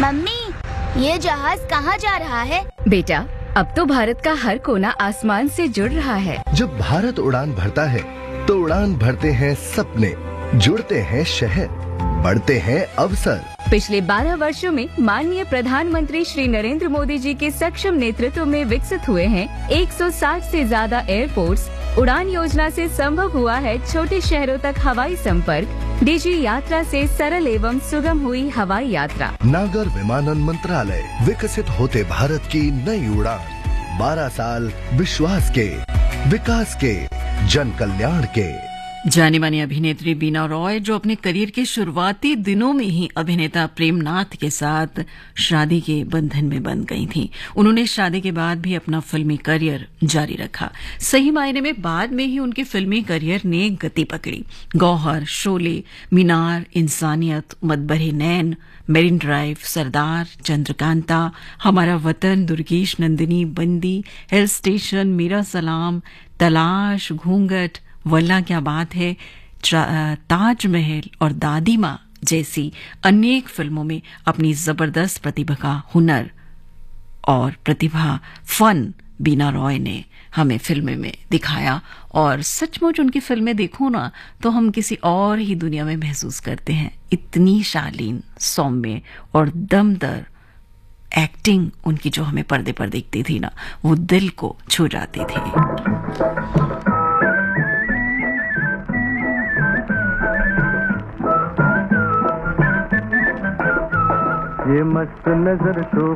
Mummy, ये जहाज कहाँ जा रहा है? बेटा, अब तो भारत का हर कोना आसमान से जुड़ रहा है। जब भारत उड़ान भरता है तो उड़ान भरते हैं सपने, जुड़ते हैं शहर, बढ़ते हैं अवसर। पिछले 12 वर्षों में माननीय प्रधानमंत्री श्री नरेंद्र मोदी जी के सक्षम नेतृत्व में विकसित हुए हैं 160 से ज्यादा एयरपोर्ट्स। उड़ान योजना से संभव हुआ है छोटे शहरों तक हवाई संपर्क। डीजी यात्रा से सरल एवं सुगम हुई हवाई यात्रा। नागर विमानन मंत्रालय, विकसित होते भारत की नई उड़ान। 12 साल विश्वास के, विकास के, जन कल्याण के। जानी मानी अभिनेत्री बीना रॉय, जो अपने करियर के शुरुआती दिनों में ही अभिनेता प्रेमनाथ के साथ शादी के बंधन में बंध गई थीं। उन्होंने शादी के बाद भी अपना फिल्मी करियर जारी रखा। सही मायने में बाद में ही उनके फिल्मी करियर ने गति पकड़ी। गौहर, शोले, मीनार, इंसानियत, मदबरे नैन, मेरिन ड्राइव, सरदार, चंद्रकांता, हमारा वतन, दुर्गेश नंदिनी, बंदी, हिल स्टेशन, मेरा सलाम, तलाश, घूंघट, वल्ला क्या बात है, ताजमहल और दादी माँ जैसी अनेक फिल्मों में अपनी जबरदस्त प्रतिभा का हुनर और प्रतिभा फन बीना रॉय ने हमें फिल्में में दिखाया। और सचमुच उनकी फिल्में देखो ना तो हम किसी और ही दुनिया में महसूस करते हैं। इतनी शालीन, सौम्य और दमदार एक्टिंग उनकी जो हमें पर्दे पर दिखती थी ना, वो दिल को छू जाती थी। ये मस्त नजर तो